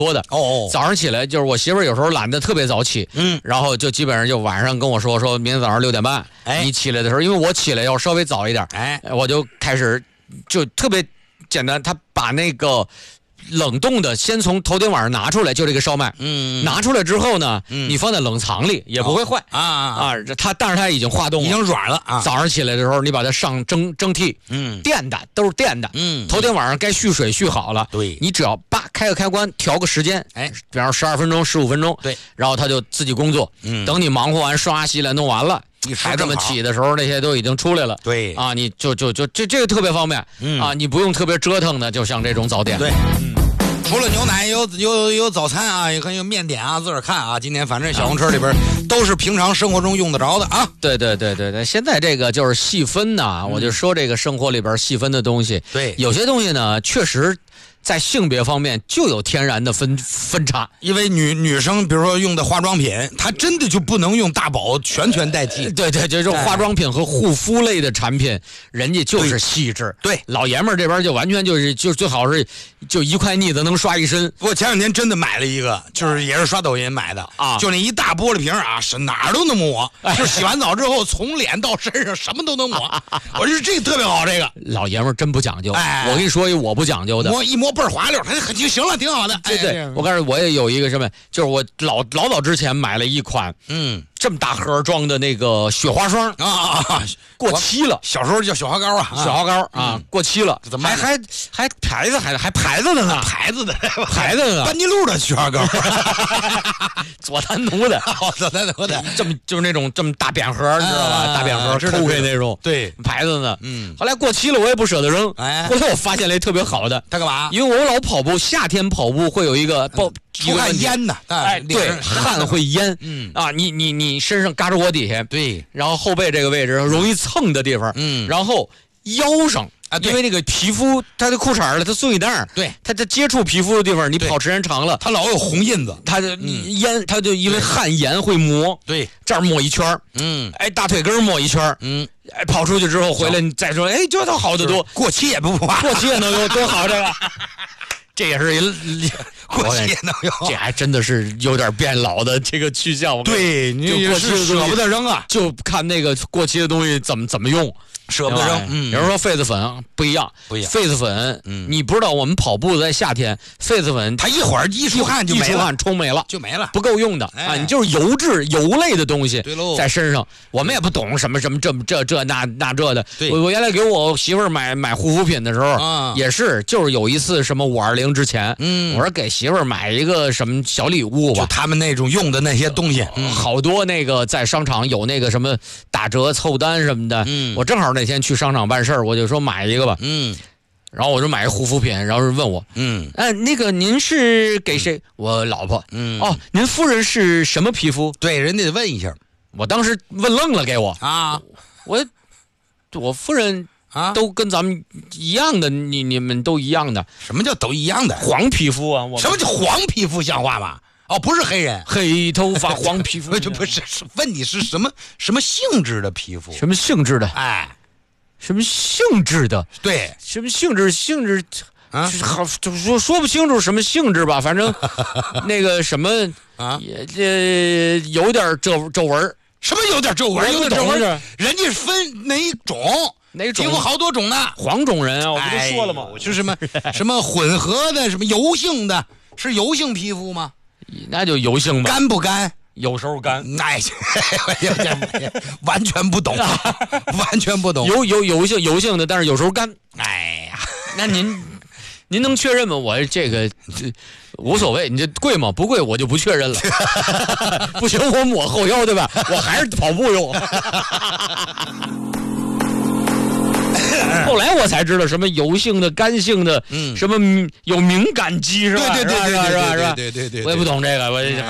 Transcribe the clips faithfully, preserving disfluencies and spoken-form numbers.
多的哦。 早上起来就是我媳妇儿有时候懒得特别早起， 嗯， 然后就基本上就晚上跟我说说明天早上六点半， 哎， 你起来的时候，因为我起来要稍微早一点， 哎， 我就开始就特别简单，他把那个冷冻的先从头天晚上拿出来，就这个烧麦， 嗯， 拿出来之后呢， 嗯、 你放在冷藏里也不会坏、 哦、啊啊啊！它但是它已经化冻了， 已经软了啊。 早上起来的时候，你把它上蒸蒸屉， 嗯， 电的都是电的， 嗯， 头天晚上该蓄水蓄好了， 对， 你只要叭开个开关，调个时间， 哎， 比方说十二分钟、十五分钟， 对， 然后它就自己工作， 嗯， 等你忙活完刷洗了弄完了。孩子们起的时候，那些都已经出来了。 对啊，你就就就这这个特别方便、 嗯、 啊，你不用特别折腾的，就像这种早点。 对，嗯，除了牛奶，有有有早餐啊，也可以有面点啊，自个儿看啊。今天反正小红车里边都是平常生活中用得着的啊。 对对对对对，现在这个就是细分呐、嗯，我就说这个生活里边细分的东西。 对， 有些东西呢，确实。在性别方面就有天然的分分差， 因为女女生比如说用的化妆品，她真的就不能用大宝全权代替。 对对，就是化妆品和护肤类的产品，人家就是细致。 对， 老爷们儿这边就完全就是就最好是就一块腻子能刷一身。 我前两天真的买了一个，就是也是刷抖音买的啊，就那一大玻璃瓶啊，是哪儿都能抹，哎、就洗完澡之后从脸到身上什么都能抹。我说这个特别好，这个老爷们儿真不讲究。哎，我跟你说一我不讲究的， 摸一摸。倍儿滑溜，它就行了，挺好的。 对对，我告诉你，我也有一个什么，就是我老老早之前买了一款，嗯，这么大盒装的那个雪花霜啊啊， 过期了。 小时候叫雪花膏啊， 雪花膏啊，嗯、过期了， 怎么还还还牌子还还牌子的呢？ 牌子的牌子的， 班尼路的雪花膏， 佐丹奴的， 佐丹奴的， 这么就是那种这么大扁盒，你知道吧？大扁盒抠开那种， 对， 牌子的， 嗯。 后来过期了，我也不舍得扔。 哎， 后来我发现了一特别好的， 他干嘛？ 因为我老跑步，夏天跑步会有一个爆出汗烟呢， 哎，对，汗会淹，嗯啊，你你你身上嘎吱窝底下， 对， 然后后背这个位置容易蹭的地方，嗯，然后腰上啊，因为那个皮肤它的裤衩了，它松紧带， 对， 它它接触皮肤的地方，你跑时间长了， 它老有红印子， 它就烟，它就因为汗盐会磨， 对， 这儿抹一圈， 嗯， 哎，大腿根抹一圈，嗯。哎，跑出去之后回来，你再说，哎，这都好得多。 过期也不怕， 过期也能用，多好这个。这也是一过期也能用， 这还真的是有点变老的这个趋向。 对，你过期舍不得扔啊， 就看那个过期的东西怎么怎么用。 舍不得扔， 嗯，比如说痱子粉不一样， 不一样。 痱子粉，嗯，你不知道我们跑步在夏天，痱子粉它一会儿一出汗就没了， 一出汗冲没了， 就没了， 不够用的啊！你就是油质、油类的东西在身上，我们也不懂什么什么这这这那那这的。我我原来给我媳妇儿买买护肤品的时候，也是就是有一次什么五二零之前，嗯，我说给媳妇儿买一个什么小礼物吧， 就他们那种用的那些东西， 好多那个在商场有那个什么打折凑单什么的，嗯，我正好那天去商场办事儿，我就说买一个吧，嗯，然后我就买一护肤品，然后问我，嗯，哎，那个您是给谁？嗯、我老婆，嗯，哦，您夫人是什么皮肤？ 对，人家得问一下。 我当时问愣了，给我啊， 我我夫人啊都跟咱们一样的，你你们都一样的。 什么叫都一样的？ 黄皮肤啊！我什么叫黄皮肤？像话吗？哦，不是黑人， 黑头发黄皮肤， 就不是是问你是什么什么性质的皮肤？ 什么性质的？ 哎。 什么性质的？ 对， 什么性质？性质啊， 好，就说说不清楚什么性质吧，反正那个什么啊， 也这有点皱皱纹。 什么有点皱纹？有点皱纹，人家分哪一种？ 哪种？ 皮肤好多种呢。 黄种人啊，我不都说了吗？ 哎、就什么什么混合的，什么油性的，是油性皮肤吗？ 那就油性吧。 干不干？ 有时候干， 哎，完全不懂，完全不懂。 油油油性油性的，但是有时候干。 哎呀， 那您您能确认吗？我这个这无所谓，你这贵吗？不贵我就不确认了。不行，我抹后腰对吧？我还是跑步用。后来我才知道什么油性的、干性的，嗯，什么有敏感肌是吧？ 对对对对是吧？是吧？ 对对对， 我也不懂这个，我这。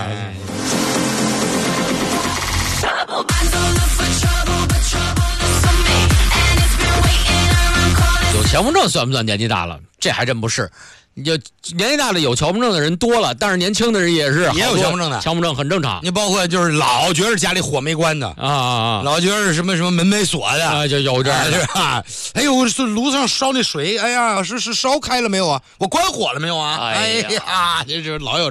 有强迫症算不算年纪大了？这还真不是， 你就年纪大了有强迫症的人多了，但是年轻的人也是也有强迫症的， 强迫症很正常。 你包括就是老觉得家里火没关的啊啊啊， 老觉得什么什么门没锁的啊，就有这样是吧？哎呦，是炉子上烧那水，哎呀，是是烧开了没有啊？我关火了没有啊？哎呀，这就是老有。